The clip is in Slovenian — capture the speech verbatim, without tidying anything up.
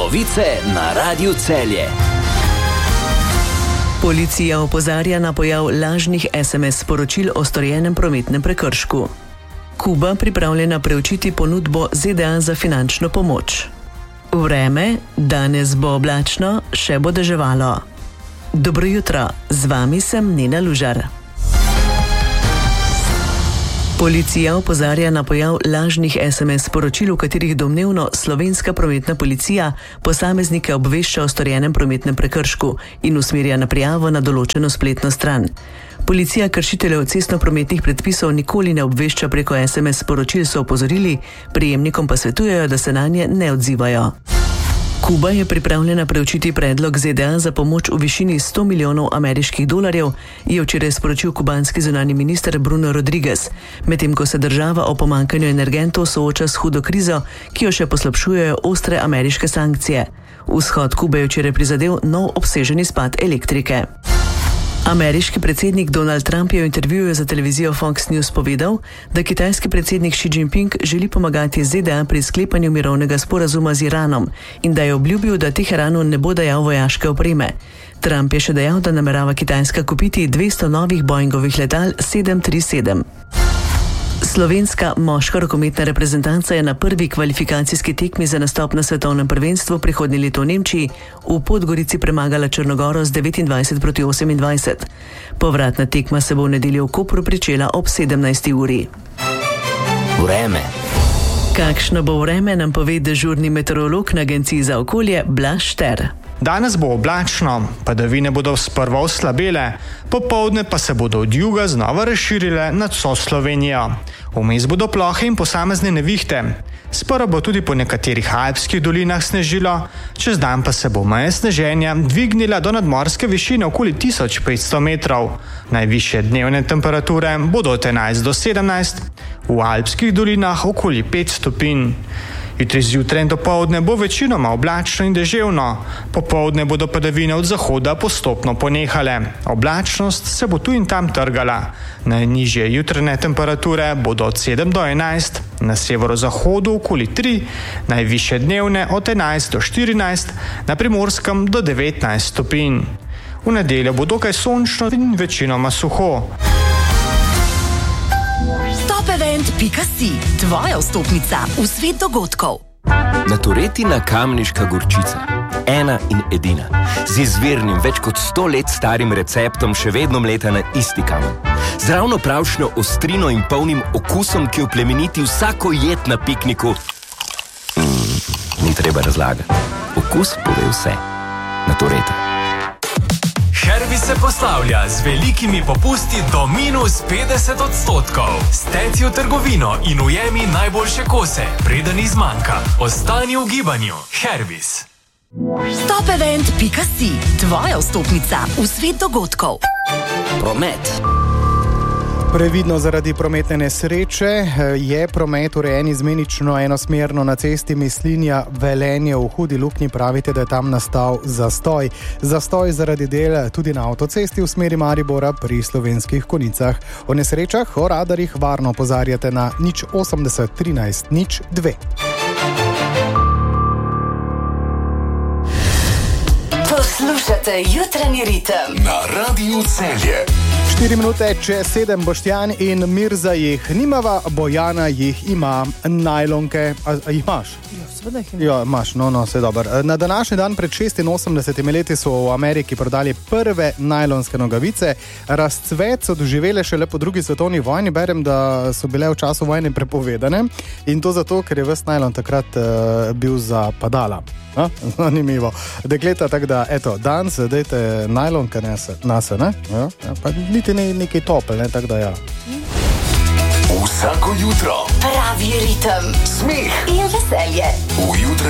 Novice na Radiu Celje. Policija opozarja na pojav lažnih es em es sporočil o storjenem prometnem prekršku. Kuba pripravljena preučiti ponudbo ze de a za finančno pomoč. Vreme, danes bo oblačno, še bo deževalo. Dobro jutro, z vami sem Nina Lužar. Policija opozarja na pojav lažnih es em es sporočil, v katerih domnevno slovenska prometna policija posameznike obvešča o storjenem prometnem prekršku in usmerja na prijavo na določeno spletno stran. Policija kršiteljev cestno-prometnih predpisov nikoli ne obvešča preko es em es sporočil, so opozorili, prejemnikom pa svetujejo, da se nanje ne odzivajo. Kuba je pripravljena preučiti predlog ze de a za pomoč v višini sto milijonov ameriških dolarjev, je včeraj sporočil kubanski zunanji minister Bruno Rodriguez, medtem ko se država o pomanjkanju energentov sooča s hudo krizo, ki jo še poslabšujejo ostre ameriške sankcije. Vzhod Kube je včeraj prizadel nov obsežen izpad elektrike. Ameriški predsednik Donald Trump je v intervjuju za televizijo Fox News povedal, da kitajski predsednik Xi Jinping želi pomagati ze de a pri sklepanju mirovnega sporazuma z Iranom in da je obljubil, da Teheranu ne bo dajal vojaške opreme. Trump je še dejal, da namerava Kitajska kupiti dvesto novih Boeingovih letal sedem tri sedem. Slovenska moška rokometna reprezentanca je na prvi kvalifikacijski tekmi za nastop na svetovnem prvenstvu prihodnje leto v Nemčiji v Podgorici premagala Črnogoro z devetindvajset proti osemindvajset. Povratna tekma se bo v nedeljo v Kopru pričela ob sedemnajsti uri. Vreme. Kakšno bo vreme, nam pove dežurni meteorolog na Agenciji za okolje Blaž Šter. Danes bo oblačno, padavine bodo sprva oslabele, popoldne pa se bodo od juga znova razširile nad vso Slovenijo. Vmes bodo plohe in posamezne nevihte. Sprva bo tudi po nekaterih alpskih dolinah snežilo, čez dan pa se bo meja sneženja dvignila do nadmorske višine okoli tisoč petsto metrov. Najvišje dnevne temperature bodo od enajst do sedemnajst, v alpskih dolinah okoli pet stopinj. Jutri zjutraj in dopoldne bo večinoma oblačno in deževno. Popoldne bodo padavine od zahoda postopno ponehale. Oblačnost se bo tu in tam trgala. Najnižje jutranje temperature bodo od sedem do enajst, na severozahodu okoli tri, najvišje dnevne od enajst do štirinajst, na Primorskem do devetnajst stopinj. V nedeljo bo dokaj sončno in večinoma suho. Topevent pika si, tvoja vstopnica v svet dogodkov. Naturetina kamniška gorčica. Ena in edina. Z izvirnim, več kot sto let starim receptom še vedno mleta na isti kamen. Z ravno pravšnjo ostrino in polnim okusom, ki oplemeniti vsako jed na pikniku. Mm, ni treba razlagati. Okus pove vse. Natureta. Herbis se poslavlja z velikimi popusti do minus petdeset odstotkov. Steci v trgovino in ujemi najboljše kose, preden izmanjka. Ostani v gibanju. Herbis. Topevent pika si, tvoja vstopnica v svet dogodkov. Promet. Previdno zaradi prometne nesreče je promet urejen izmenično enosmerno na cesti Mislinja Velenje v Hudi Luknji. Pravite, da je tam nastal zastoj. Zastoj zaradi del tudi na avtocesti v smeri Maribora pri Slovenskih Konjicah. O nesrečah, o radarjih varno opozarjate na nič osemdeset trinajst nič dve. Poslušate jutranji ritem na Radiu Celje. Štiri minute, če sedem, Boštjan in Mirza jih nimava, Bojana jih ima. Najlonke, a, a jih imaš? Ja, seveda jih imaš. Ja, imaš, no, no, vse dobro. Na današnji dan pred šestinosemdesetimi leti so v Ameriki prodali prve najlonske nogavice. Razcvet so doživele šele po drugi svetovni vojni. Berem, da so bile v času vojne prepovedane in to zato, ker je ves najlon takrat uh, bil za padala. Ha? Zanimivo. Dekleta, tako da, eto, danes dajte najlonke nase, nase, ne? Ja, ja, pa niti ne nekaj topel, ne, tako da ja. Vsako jutro pravi ritem, smeh in veselje. v jutranji